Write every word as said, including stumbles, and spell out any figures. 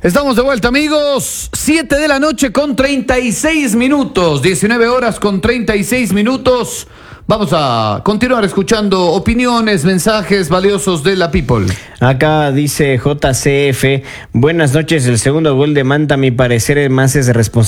Estamos de vuelta, amigos. siete de la noche con treinta y seis minutos. diecinueve horas con treinta y seis minutos. Vamos a continuar escuchando opiniones, mensajes valiosos de la people. Acá dice J C F, buenas noches, el segundo gol de Manta a mi parecer es más es responsable.